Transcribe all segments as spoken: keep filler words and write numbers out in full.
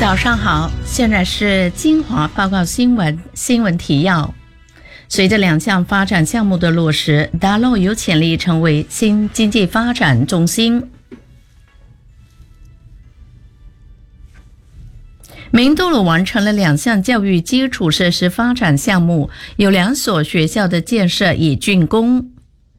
早上好，现在是精华报告新闻新闻提要。随着两项发展项目的落实，达洛有潜力成为新经济发展中心。明都鲁完成了两项教育基础设施发展项目，有两所学校的建设已竣工。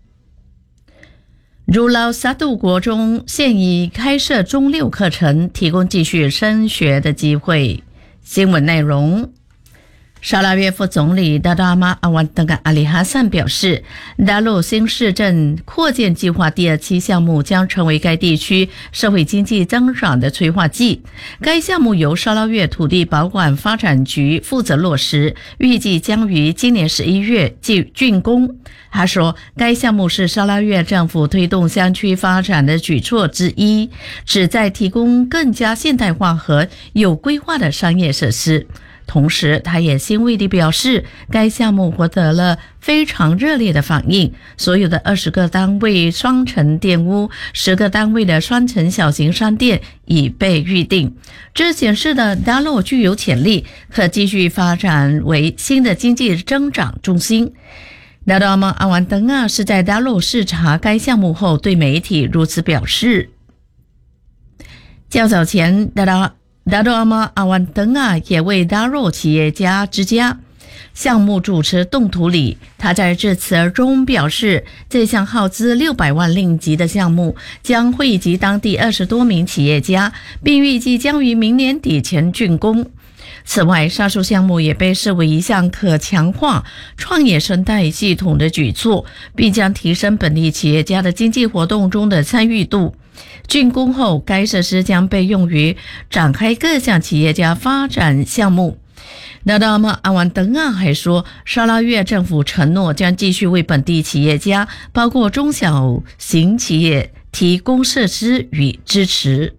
如劳萨杜国中现已开设中六课程，提供继续升学的机会。新闻内容：沙拉越副总理达达马阿万登嘎阿里哈桑表示，达洛新市镇扩建计划第二期项目将成为该地区社会经济增长的催化剂。该项目由沙拉越土地保管发展局负责落实，预计将于今年十一月竣工。他说，该项目是沙拉越政府推动乡区发展的举措之一，旨在提供更加现代化和有规划的商业设施。同时，他也欣慰地表示，该项目获得了非常热烈的反应，所有的二十个单位双层店屋、十个单位的双层小型商店已被预定。这显示的达洛具有潜力，可继续发展为新的经济增长中心。达达马阿万登啊是在达洛视察该项目后对媒体如此表示。较早前，达达达达马阿万登啊也为达洛企业家之家项目主持动土礼。他在致辞中表示，这项耗资六百万令吉的项目将惠及当地二十多名企业家，并预计将于明年底前竣工。此外，上述项目也被视为一项可强化创业生态系统的举措，并将提升本地企业家的经济活动中的参与度。竣工后，该设施将被用于展开各项企业家发展项目。达达马阿万登啊还说，沙拉越政府承诺将继续为本地企业家，包括中小型企业，提供设施与支持。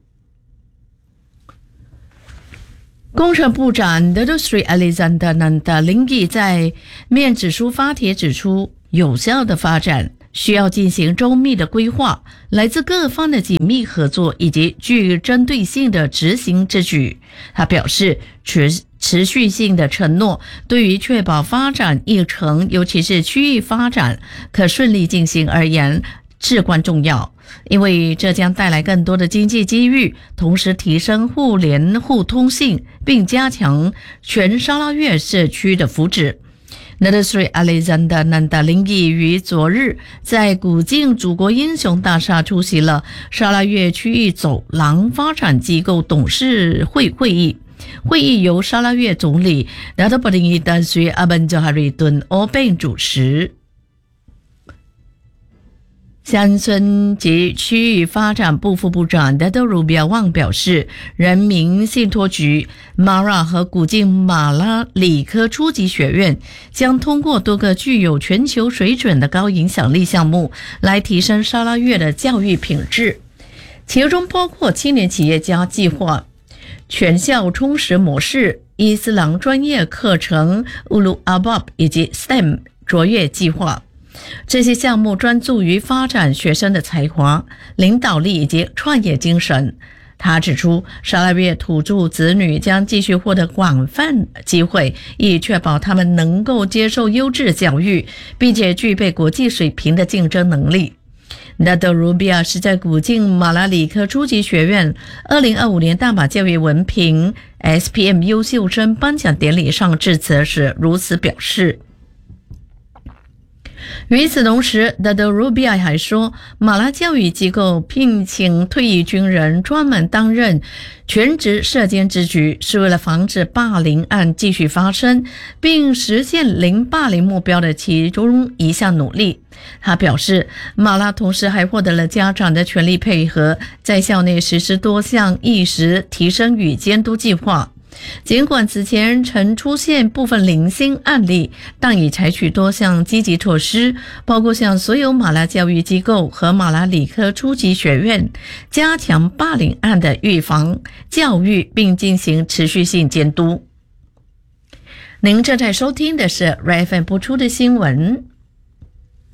工程部长 Datuk Seri Alexander Nandalingi 在面指书发帖指出，有效的发展需要进行周密的规划，来自各方的紧密合作以及具针对性的执行之举。他表示，持持续性的承诺对于确保发展议程，尤其是区域发展可顺利进行而言至关重要，因为这将带来更多的经济机遇，同时提升互联互通性，并加强全沙拉越社区的福祉。Datuk Seri Alexander Nandalingi 于昨日在古晋祖国英雄大厦出席了沙拉越区域走廊发展机构董事会会议。会议由沙拉越总理 Datuk Patinggi Tan Sri Abang Johari Tun Obeng 主持。乡村及区域发展部副部长 Datuk Rubiah Wang 表示，人民信托局 M A R A 和古晋马拉理科初级学院将通过多个具有全球水准的高影响力项目来提升沙拉越的教育品质，其中包括青年企业家计划、全校充实模式、伊斯兰专业课程 Ulu Abab 以及 S T E M 卓越计划。这些项目专注于发展学生的才华、领导力以及创业精神。他指出，沙拉越土著子女将继续获得广泛机会，以确保他们能够接受优质教育，并且具备国际水平的竞争能力。Datuk Rubiah 是在古晋马拉理科初级学院二零二五年大马教育文凭 S P M 优秀生颁奖典礼上致辞时如此表示。与此同时 Datuk Rubiah 还说，马拉教育机构聘请退役军人专门担任全职舍监之举，是为了防止霸凌案继续发生，并实现零霸凌目标的其中一项努力。他表示，马拉同时还获得了家长的全力配合，在校内实施多项意识提升与监督计划。尽管此前曾出现部分零星案例，但已采取多项积极措施，包括向所有马拉教育机构和马拉理科初级学院加强霸凌案的预防教育，并进行持续性监督。您正在收听的是 R F M 播出的新闻。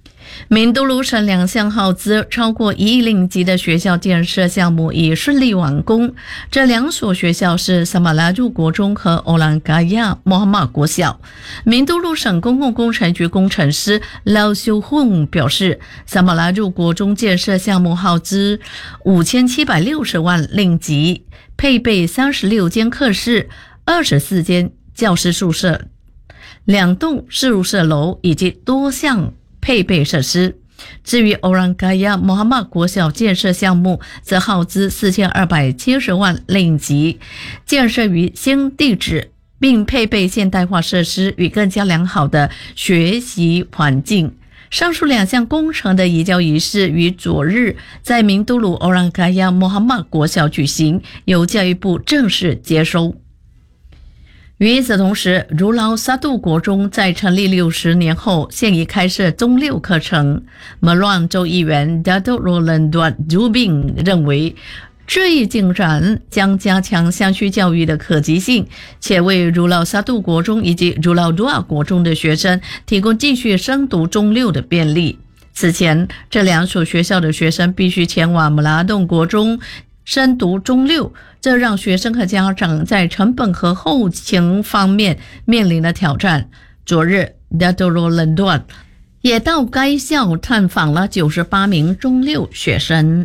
明都鲁省两项耗资超过一亿令吉的学校建设项目已顺利完工。这两所学校是萨马拉杜国中和欧兰嘎亚莫哈马国小。明都鲁省公共工程局工程师劳修洪表示，萨马拉杜国中建设项目耗资五千七百六十万令吉，配备三十六间课室、二十四间教师宿舍、两栋宿舍楼以及多项配备设施。至于欧兰嘎亚莫哈马国小建设项目，则耗资四千二百七十万令吉，建设于新地址，并配备现代化设施与更加良好的学习环境。上述两项工程的移交仪式于昨日在明都鲁欧兰嘎亚莫哈马国小举行，由教育部正式接收。与此同时，如劳沙杜国中在成立六十年后，现已开设中六课程。马乱州议员 Dato Rolando Jubin 认为，这一进展将加强乡区教育的可及性，且为如劳沙杜国中以及如劳杜瓦国中的学生提供继续升读中六的便利。此前，这两所学校的学生必须前往姆拉洞国中升读中六，这让学生和家长在成本和后勤方面面临了挑战。昨日 Dato Rolando 也到该校探访了九十八名中六学生。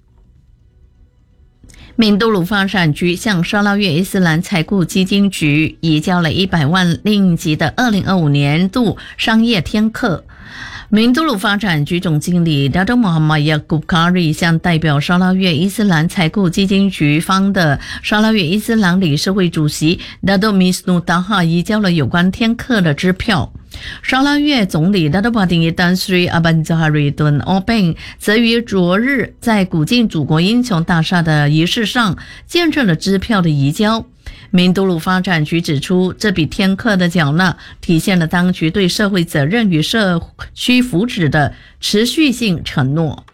明都鲁发展局向沙拉越伊斯兰财库基金局移交了一百万令吉的二零二五年度商业天课。明都鲁发展局总经理 Dato Muhammad Yaqub Kari 向代表沙拉越伊斯兰财库基金局方的沙拉越伊斯兰理事会主席 Dato Misnu Daha 移交了有关天课的支票。沙拉越总理 Dato Padang Tan Sri Abang Zahari Tun Openg 则于昨日在古晋祖国英雄大厦的仪式上见证了支票的移交。明都鲁发展局指出，这笔天课的缴纳体现了当局对社会责任与社区福祉的持续性承诺。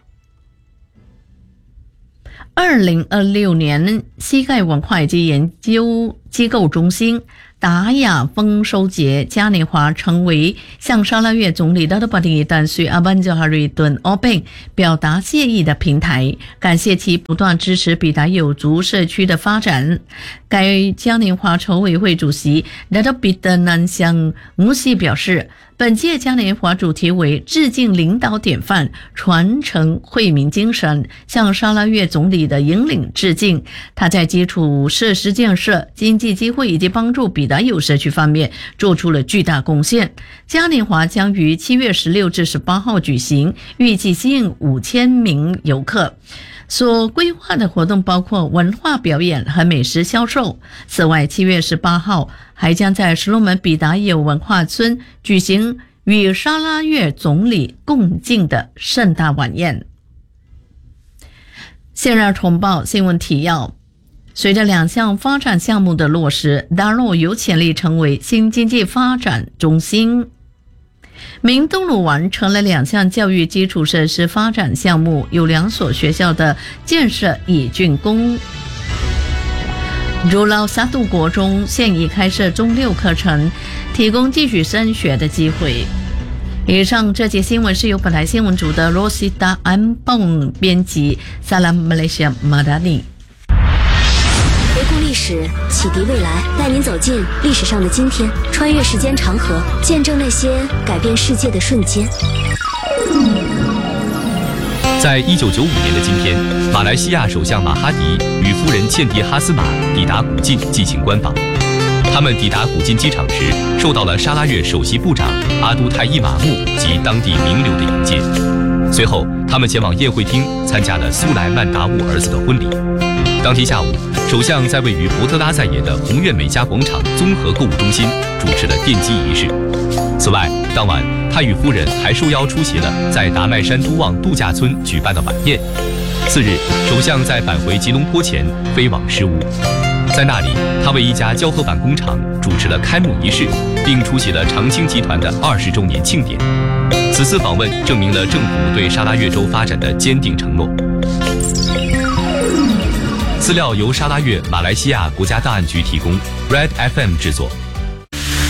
二零二六年，西盖文化以及研究机构中心达雅丰收节嘉年华成为向沙拉越总理 Dato Padang Tan Sri Abang Zahari Tun Openg 表达谢意的平台，感谢其不断支持比达有族社区的发展。该嘉年华筹委会主席 Dato Peter Nansiang Musi 表示，本届嘉年华主题为致敬领导典范，传承惠民精神，向沙拉越总理的引领致敬。他在基础设施建设、经济机会以及帮助比达有社区方面做出了巨大贡献。嘉年华将于七月十六至十八号举行，预计吸引五千名游客。所规划的活动包括文化表演和美食销售。此外，七月十八号还将在石龙门比达有文化村举行与沙拉越总理共进的盛大晚宴。现在重报新闻提要。随着两项发展项目的落实，达洛有潜力成为新经济发展中心。明都鲁完成了两项教育基础设施发展项目，有两所学校的建设已竣工。如劳沙杜国中现已开设中六课程，提供继续升学的机会。以上这节新闻是由本台新闻组的 Rosita Ampong 编辑，萨拉马来西亚马达尼。 回顾历史，启迪未来，带您走进历史上的今天，穿越时间长河，见证那些改变世界的瞬间。 在一九九五年的今天，马来西亚首相马哈迪与夫人茜迪哈斯玛抵达古晋进行关访。他们抵达古晋机场时，受到了沙拉越首席部长阿都泰伊马木及当地名流的迎接。随后，他们前往宴会厅参加了苏莱曼达乌儿子的婚礼。当天下午，首相在位于伯特拉在野的宏愿美家广场综合购物中心主持了奠基仪式。此外，当晚他与夫人还受邀出席了在达麦山都旺度假村举办的晚宴。次日，首相在返回吉隆坡前飞往诗屋，在那里，他为一家胶合板工厂主持了开幕仪式，并出席了长青集团的二十周年庆典。此次访问证明了政府对沙拉越州发展的坚定承诺。资料由沙拉越马来西亚国家档案局提供 ，Red F M 制作。